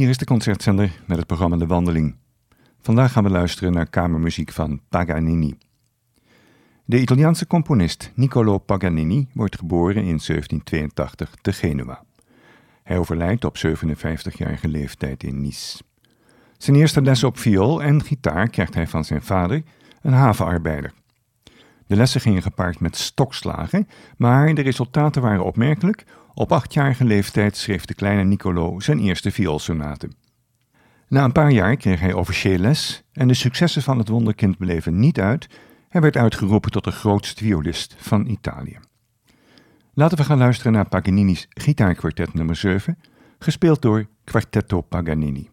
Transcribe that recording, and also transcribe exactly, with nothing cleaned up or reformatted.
Hier is de concertzender met het programma De Wandeling. Vandaag gaan we luisteren naar kamermuziek van Paganini. De Italiaanse componist Niccolò Paganini wordt geboren in zeventien tweeëntachtig te Genua. Hij overlijdt op zevenenvijftigjarige leeftijd in Nice. Zijn eerste lessen op viool en gitaar krijgt hij van zijn vader, een havenarbeider. De lessen gingen gepaard met stokslagen, maar de resultaten waren opmerkelijk. Op achtjarige leeftijd schreef de kleine Niccolò zijn eerste vioolsonate. Na een paar jaar kreeg hij officieel les en de successen van het wonderkind bleven niet uit. Hij werd uitgeroepen tot de grootste violist van Italië. Laten we gaan luisteren naar Paganini's gitaarkwartet nummer zeven, gespeeld door Quartetto Paganini.